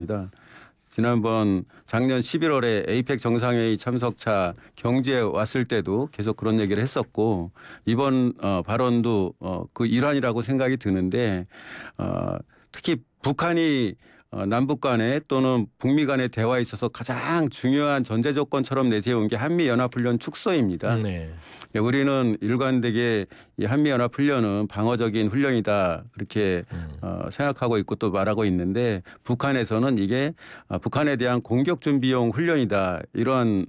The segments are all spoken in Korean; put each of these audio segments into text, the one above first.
지난번 작년 11월에 에이펙 정상회의 참석차 경주에 왔을 때도 계속 그런 얘기를 했었고 이번 발언도 그 일환이라고 생각이 드는데 특히 북한이 남북 간에 또는 북미 간의 대화에 있어서 가장 중요한 전제 조건처럼 내세운 게 한미연합훈련 축소입니다. 네. 우리는 일관되게 이 한미연합훈련은 방어적인 훈련이다 그렇게 생각하고 있고 또 말하고 있는데 북한에서는 이게 북한에 대한 공격준비용 훈련이다 이러한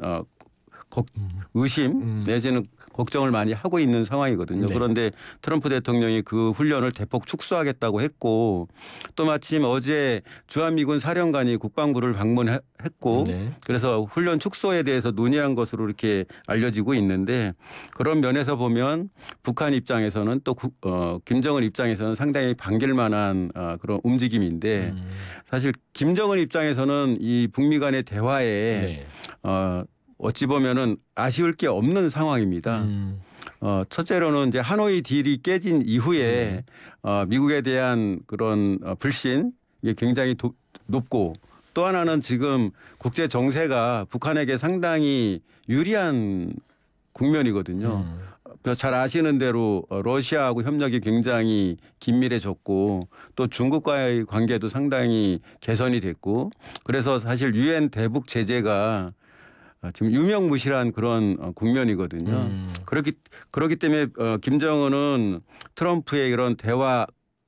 의심 내지는 걱정을 많이 하고 있는 상황이거든요. 네. 그런데 트럼프 대통령이 그 훈련을 대폭 축소하겠다고 했고 또 마침 어제 주한미군 사령관이 국방부를 방문했고 네. 그래서 훈련 축소에 대해서 논의한 것으로 이렇게 알려지고 있는데 그런 면에서 보면 북한 입장에서는 또 김정은 입장에서는 상당히 반길 만한 그런 움직임인데 사실 김정은 입장에서는 이 북미 간의 대화에 네. 어찌 보면은 아쉬울 게 없는 상황입니다. 첫째로는 이제 하노이 딜이 깨진 이후에 미국에 대한 그런 불신 이게 굉장히 높고 또 하나는 지금 국제 정세가 북한에게 상당히 유리한 국면이거든요. 잘 아시는 대로 러시아하고 협력이 굉장히 긴밀해졌고 또 중국과의 관계도 상당히 개선이 됐고 그래서 사실 유엔 대북 제재가 지금 유명무실한 그런 국면이거든요. 그렇기 때문에 김정은은 트럼프의 이런 대화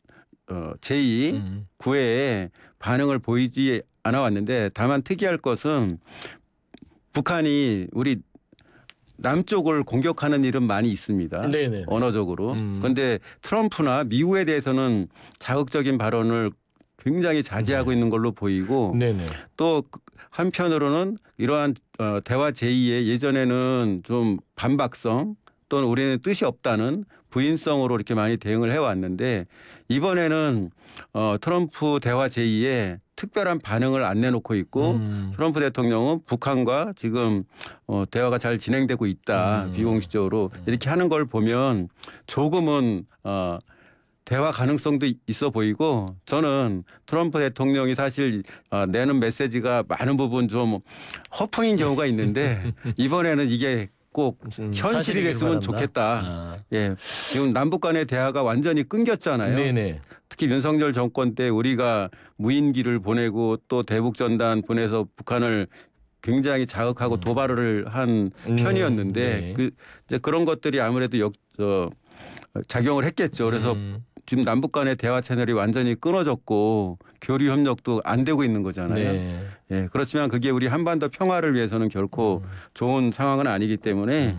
제의 구애에 반응을 보이지 않아 왔는데 다만 특이할 것은 북한이 우리 남쪽을 공격하는 일은 많이 있습니다. 네네. 언어적으로. 그런데 트럼프나 미국에 대해서는 자극적인 발언을 굉장히 자제하고 있는 걸로 보이고 네네. 또 한편으로는 이러한 대화 제의에 예전에는 좀 반박성 또는 우리는 뜻이 없다는 부인성으로 이렇게 많이 대응을 해왔는데 이번에는 트럼프 대화 제의에 특별한 반응을 안 내놓고 있고 트럼프 대통령은 북한과 지금 대화가 잘 진행되고 있다 비공식적으로 이렇게 하는 걸 보면 조금은 대화 가능성도 있어 보이고 저는 트럼프 대통령이 사실 내는 메시지가 많은 부분 좀 허풍인 경우가 있는데 이번에는 이게 꼭 현실이 됐으면 좋겠다. 예, 지금 남북 간의 대화가 완전히 끊겼잖아요. 네네. 특히 윤석열 정권 때 우리가 무인기를 보내고 또 대북전단 보내서 북한을 굉장히 자극하고 도발을 한 편이었는데 네. 이제 그런 것들이 아무래도 작용을 했겠죠. 그래서 지금 남북 간의 대화 채널이 완전히 끊어졌고 교류 협력도 안 되고 있는 거잖아요. 네. 예, 그렇지만 그게 우리 한반도 평화를 위해서는 결코 좋은 상황은 아니기 때문에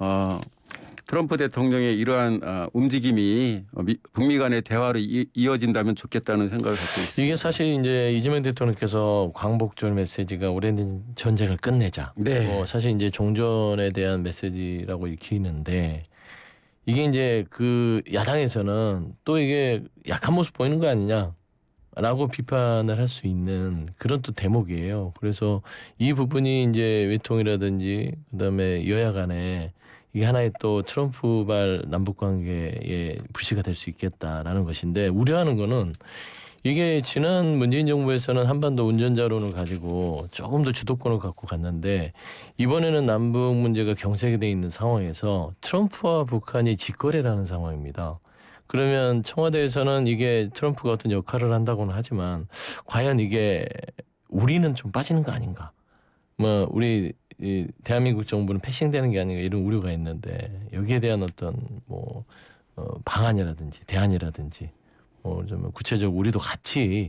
트럼프 대통령의 이러한 움직임이 북미 간의 대화로 이어진다면 좋겠다는 생각을 갖고 있습니다. 이게 사실 이제 이재명 대통령께서 광복절 메시지가 오래된 전쟁을 끝내자. 네. 사실 이제 종전에 대한 메시지라고 읽히는데 이게 이제 그 야당에서는 또 이게 약한 모습 보이는 거 아니냐라고 비판을 할 수 있는 그런 또 대목이에요. 그래서 이 부분이 이제 외통이라든지 그다음에 여야 간에 이게 하나의 또 트럼프발 남북 관계의 부시가 될 수 있겠다라는 것인데 우려하는 거는 이게 지난 문재인 정부에서는 한반도 운전자론을 가지고 조금 더 주도권을 갖고 갔는데 이번에는 남북 문제가 경색돼 있는 상황에서 트럼프와 북한이 직거래라는 상황입니다. 그러면 청와대에서는 이게 트럼프가 어떤 역할을 한다고는 하지만 과연 이게 우리는 좀 빠지는 거 아닌가? 뭐 우리 이 대한민국 정부는 패싱되는 게 아닌가 이런 우려가 있는데 여기에 대한 어떤 뭐 방안이라든지 대안이라든지 좀 구체적으로 우리도 같이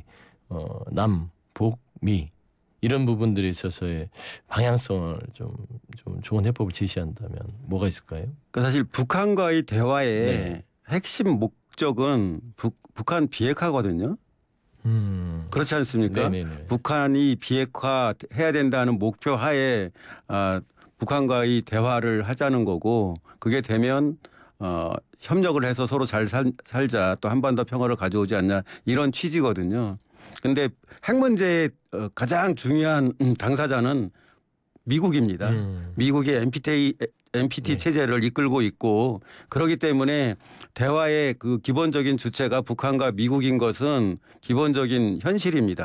남북미 이런 부분들에 있어서의 방향성을 좀 좋은 해법을 제시한다면 뭐가 있을까요? 그러니까 사실 북한과의 대화의 네. 핵심 목적은 북한 비핵화거든요. 그렇지 않습니까? 네네네. 북한이 비핵화해야 된다는 목표 하에 북한과의 대화를 하자는 거고 그게 되면 협력을 해서 서로 잘 살자 또 한반도 평화를 가져오지 않냐 이런 취지거든요. 그런데 핵 문제의 가장 중요한 당사자는 미국입니다. 미국의 NPT 네. 체제를 이끌고 있고 그렇기 때문에 대화의 그 기본적인 주체가 북한과 미국인 것은 기본적인 현실입니다.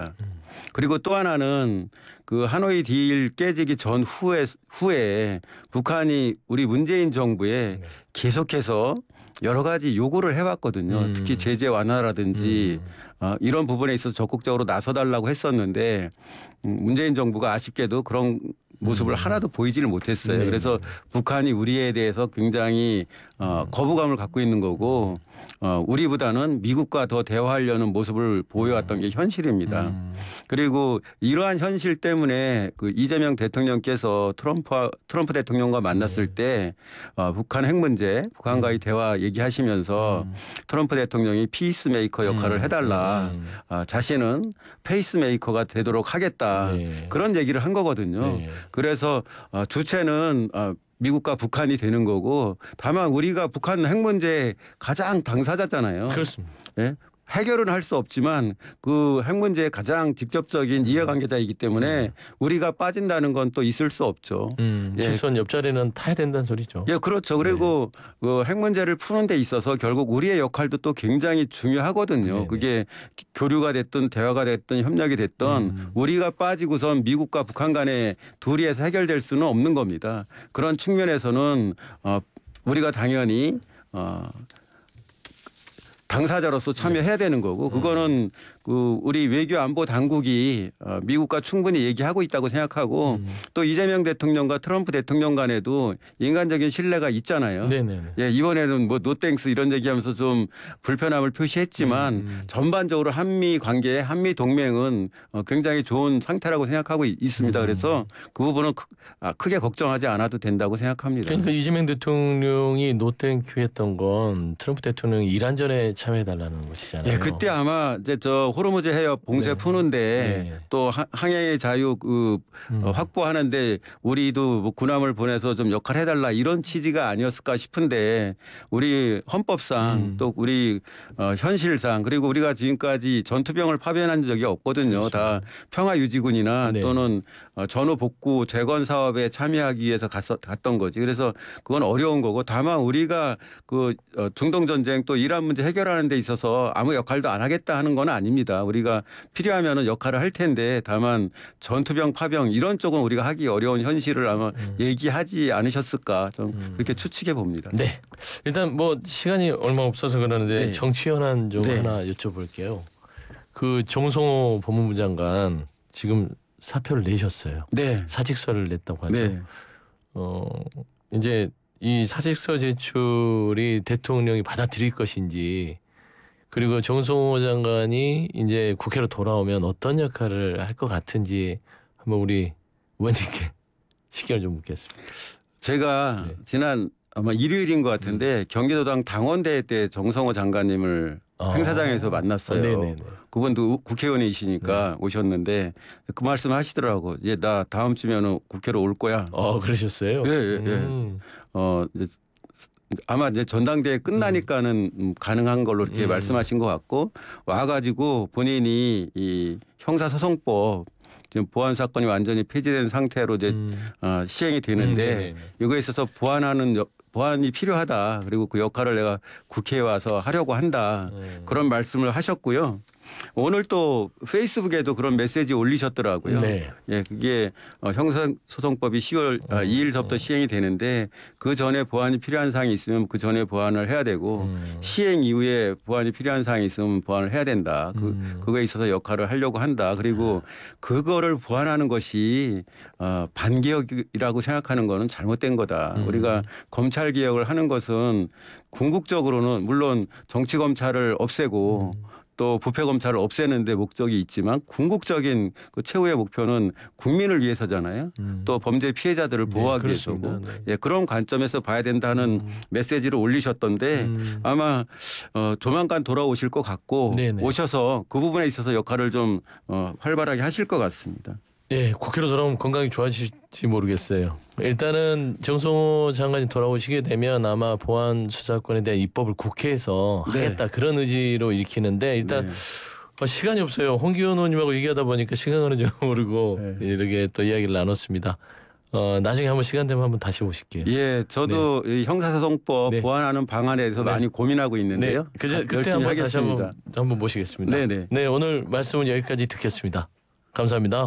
그리고 또 하나는 그 하노이 딜 깨지기 후에 북한이 우리 문재인 정부에 계속해서 여러 가지 요구를 해왔거든요. 특히 제재 완화라든지 이런 부분에 있어서 적극적으로 나서달라고 했었는데 문재인 정부가 아쉽게도 그런 모습을 하나도 보이지를 못했어요. 네. 그래서 북한이 우리에 대해서 굉장히 거부감을 갖고 있는 거고 우리보다는 미국과 더 대화하려는 모습을 보여왔던 게 현실입니다. 그리고 이러한 현실 때문에 그 이재명 대통령께서 트럼프 대통령과 만났을 때 북한 핵 문제, 북한과의 대화 얘기하시면서 트럼프 대통령이 피스메이커 역할을 해달라. 자신은 페이스메이커가 되도록 하겠다. 네. 그런 얘기를 한 거거든요. 네. 그래서 주체는 미국과 북한이 되는 거고 다만 우리가 북한 핵 문제의 가장 당사자잖아요. 그렇습니다. 예? 해결은 할 수 없지만 그 핵 문제의 가장 직접적인 이해관계자이기 때문에 우리가 빠진다는 건 또 있을 수 없죠. 예. 직선 옆자리는 타야 된다는 소리죠. 예, 그렇죠. 그리고 그 핵 문제를 푸는 데 있어서 결국 우리의 역할도 또 굉장히 중요하거든요. 네네. 그게 교류가 됐든 대화가 됐든 협력이 됐든 우리가 빠지고선 미국과 북한 간에 둘이에서 해결될 수는 없는 겁니다. 그런 측면에서는 우리가 당연히 당사자로서 참여해야 되는 거고 그거는 그 우리 외교 안보 당국이 미국과 충분히 얘기하고 있다고 생각하고 또 이재명 대통령과 트럼프 대통령 간에도 인간적인 신뢰가 있잖아요. 네네네. 예, 이번에는 뭐 노땡스 이런 얘기하면서 좀 불편함을 표시했지만 전반적으로 한미 관계, 한미 동맹은 굉장히 좋은 상태라고 생각하고 있습니다. 그래서 그 부분은 크게 걱정하지 않아도 된다고 생각합니다. 그러니까 이재명 대통령이 노땡큐 했던 건 트럼프 대통령이 이란전에 참여해달라는 것이잖아요. 예, 그때 아마 이제 저 호르무즈 해협 봉쇄 네. 푸는데 네. 또 항해의 자유 확보하는데 우리도 뭐 군함을 보내서 좀 역할 해달라 이런 취지가 아니었을까 싶은데 우리 헌법상 또 우리 현실상 그리고 우리가 지금까지 전투병을 파견한 적이 없거든요. 그렇죠. 다 평화유지군이나 네. 또는 전후 복구 재건 사업에 참여하기 위해서 갔던 거지. 그래서 그건 어려운 거고 다만 우리가 그 중동 전쟁 또 이란 문제 해결하는 데 있어서 아무 역할도 안 하겠다 하는 건 아닙니다. 우리가 필요하면은 역할을 할 텐데 다만 전투병 파병 이런 쪽은 우리가 하기 어려운 현실을 아마 얘기하지 않으셨을까 좀 그렇게 추측해 봅니다. 네. 일단 뭐 시간이 얼마 없어서 그러는데 네. 정치 현안 좀 네. 하나 여쭤볼게요. 그 정성호 법무부 장관 지금 사표를 내셨어요. 네. 사직서를 냈다고 하죠. 네. 이제 이 사직서 제출이 대통령이 받아들일 것인지 그리고 정성호 장관이 이제 국회로 돌아오면 어떤 역할을 할 것 같은지 한번 우리 의원님께 식견을 좀 묻겠습니다. 제가 네. 지난 아마 일요일인 것 같은데 경기도당 당원대회 때 정성호 장관님을 행사장에서 만났어요. 네네네. 그분도 국회의원이시니까 오셨는데 그 말씀 하시더라고. 이제 나 다음 주면은 국회로 올 거야. 그러셨어요? 예, 예, 예. 이제 아마 이제 전당대회 끝나니까는 가능한 걸로 이렇게 말씀하신 것 같고 와가지고 본인이 이 형사소송법 지금 보안 사건이 완전히 폐지된 상태로 이제 시행이 되는데 이거에 있어서 보완이 필요하다. 그리고 그 역할을 내가 국회에 와서 하려고 한다. 그런 말씀을 하셨고요. 오늘 또 페이스북에도 그런 메시지 올리셨더라고요. 네. 예, 그게 형사소송법이 10월 2일서부터 시행이 되는데 그 전에 보완이 필요한 사항이 있으면 그 전에 보완을 해야 되고 시행 이후에 보완이 필요한 사항이 있으면 보완을 해야 된다. 그거에 있어서 역할을 하려고 한다. 그리고 그거를 보완하는 것이 반개혁이라고 생각하는 거는 잘못된 거다. 우리가 검찰 개혁을 하는 것은 궁극적으로는 물론 정치 검찰을 없애고 또 부패 검찰을 없애는 데 목적이 있지만 궁극적인 그 최후의 목표는 국민을 위해서잖아요. 또 범죄 피해자들을 보호하기 그렇습니다. 위해서고 네. 예, 그런 관점에서 봐야 된다는 메시지를 올리셨던데 아마 조만간 돌아오실 것 같고 네네. 오셔서 그 부분에 있어서 역할을 좀 활발하게 하실 것 같습니다. 네, 국회로 돌아오면 건강이 좋아질지 모르겠어요. 일단은 정성호 장관이 돌아오시게 되면 아마 보안 수사권에 대한 입법을 국회에서 네. 하겠다 그런 의지로 읽히는데 일단 네. 시간이 없어요. 홍기현 의원님하고 얘기하다 보니까 시간 가는 줄 모르고 네. 이렇게 또 이야기를 나눴습니다. 나중에 한번 시간 되면 한번 다시 오실게요. 예, 저도 이 형사소송법 네. 보완하는 방안에 대해서 네. 많이 고민하고 있는데요. 그때 열심히 한번 다시 하겠습니다. 한번 모시겠습니다. 네네. 네, 오늘 말씀은 여기까지 듣겠습니다. 감사합니다.